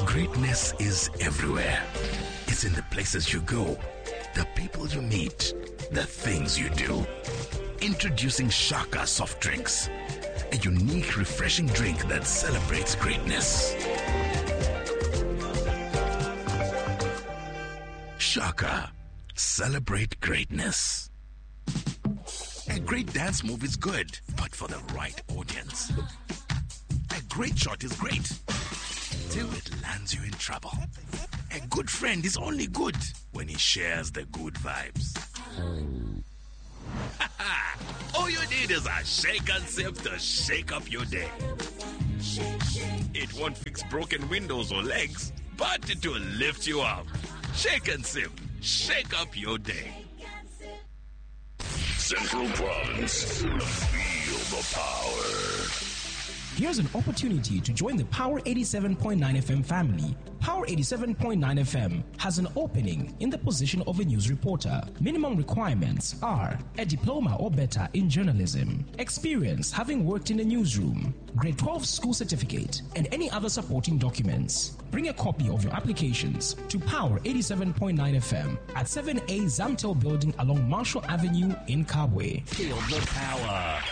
Greatness is everywhere. It's in the places you go, the people you meet, the things you do. Introducing Shaka soft drinks, a unique, refreshing drink that celebrates greatness. Shaka, celebrate greatness. A great dance move is good, but for the right audience. A great shot is great, till it lands you in trouble. A good friend is only good when he shares the good vibes. All you need is a shake and sip to shake up your day. It won't fix broken windows or legs, but it will lift you up. Shake and sip, shake up your day. Central Province, feel the power. Here's an opportunity to join the Power 87.9 FM family. Power 87.9 FM has an opening in the position of a news reporter. Minimum requirements are a diploma or better in journalism, experience having worked in a newsroom, grade 12 school certificate, and any other supporting documents. Bring a copy of your applications to Power 87.9 FM at 7A Zamtel Building along Marshall Avenue in Kabwe. Feel the power.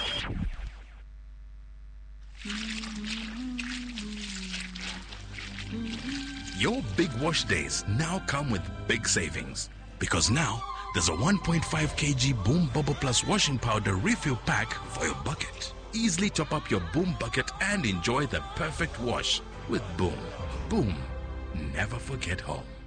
Your big wash days now come with big savings, because now there's a 1.5 kg Boom Bubble Plus washing powder refill pack for your bucket. Easily top up your Boom bucket and enjoy the perfect wash with Boom. Boom, never forget home.